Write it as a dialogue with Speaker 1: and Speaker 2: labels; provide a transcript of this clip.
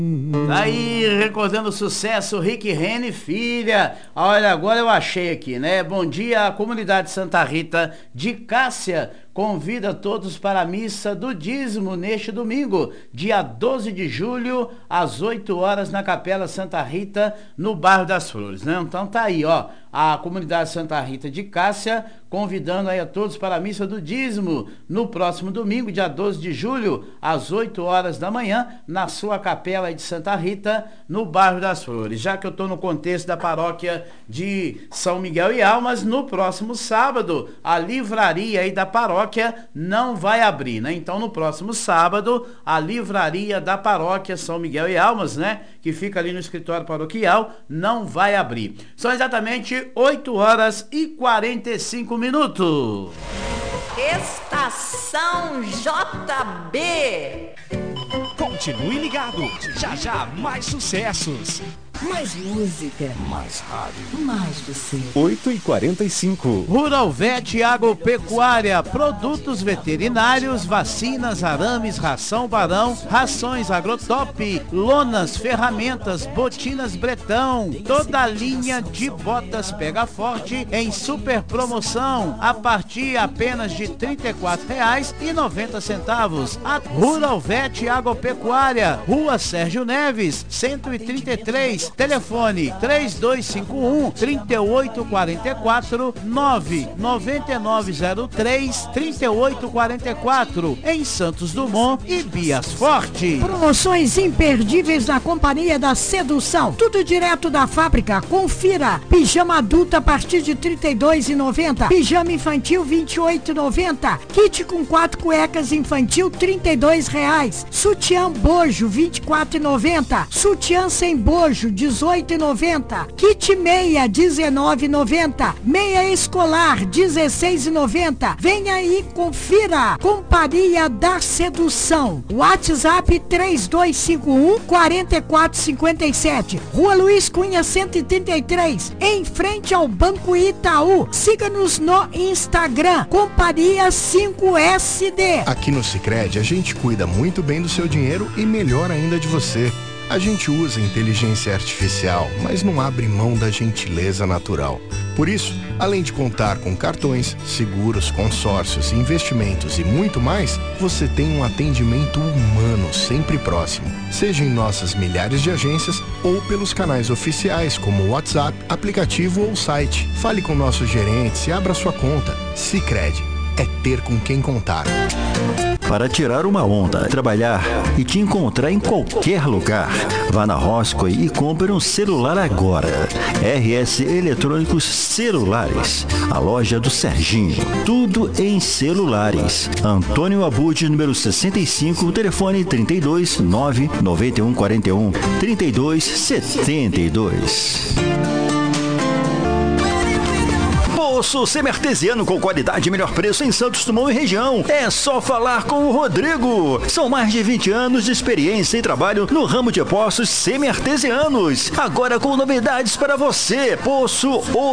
Speaker 1: Tá aí, recordando o sucesso, Rick Rene Filha. Olha, agora eu achei aqui, né? Bom dia, a comunidade Santa Rita de Cássia convida todos para a missa do dízimo neste domingo, dia 12 de julho, às 8 horas, na Capela Santa Rita, no bairro das Flores, né? Então tá aí, ó, a comunidade Santa Rita de Cássia convidando aí a todos para a missa do dízimo no próximo domingo, dia 12 de julho, às 8 horas da manhã, na sua capela aí de Santa Rita, no bairro das Flores. Já que eu tô no contexto da paróquia de São Miguel e Almas, no próximo sábado, a livraria aí da paróquia não vai abrir, né? Então, no próximo sábado, a livraria da paróquia São Miguel e Almas, né? Que fica ali no escritório paroquial, não vai abrir. São exatamente 8 horas e 45 minutos.
Speaker 2: Estação JB.
Speaker 3: Continue ligado. Já já mais sucessos.
Speaker 2: Mais música.
Speaker 3: Mais rádio.
Speaker 2: Mais você.
Speaker 4: 8h45.
Speaker 1: Rural Vet Agropecuária, produtos veterinários, vacinas, arames, ração Barão, rações Agrotop, lonas, ferramentas, botinas Bretão, toda a linha de botas Pega Forte em super promoção, a partir apenas de R$ 34,90. A Rural Vet Agropecuária, Rua Sérgio Neves, 133, telefone 3251-3844, 99903-3844, em Santos Dumont e Bias Forte.
Speaker 5: Promoções imperdíveis na Companhia da Sedução, tudo direto da fábrica. Confira: pijama adulto a partir de R$ 32,90, pijama infantil R$ 28,90, kit com 4 cuecas infantil R$ 32,00, sutiã bojo R$ 24,90, sutiã sem bojo R$ 18,90, kit meia R$ 19,90, meia escolar R$ 16,90. Venha aí, confira. Companhia da Sedução. WhatsApp 3251-4457, Rua Luiz Cunha 133, em frente ao Banco Itaú. Siga-nos no Instagram, Companhia 5SD.
Speaker 4: Aqui no Sicredi a gente cuida muito bem do seu dinheiro e melhor ainda de você. A gente usa inteligência artificial, mas não abre mão da gentileza natural. Por isso, além de contar com cartões, seguros, consórcios, investimentos e muito mais, você tem um atendimento humano sempre próximo. Seja em nossas milhares de agências ou pelos canais oficiais como WhatsApp, aplicativo ou site. Fale com nossos gerentes e abra sua conta. Sicredi é ter com quem contar.
Speaker 6: Para tirar uma onda, trabalhar e te encontrar em qualquer lugar. Vá na Roscoe e compre um celular agora. RS Eletrônicos Celulares, a loja do Serginho. Tudo em celulares. Antônio Abud, número 65, telefone 32 991 41 32 72. Poço Semi-Artesiano com qualidade e melhor preço em Santos Dumont e região. É só falar com o Rodrigo. São mais de 20 anos de experiência e trabalho no ramo de poços semi-artesianos. Agora com novidades para você. Poço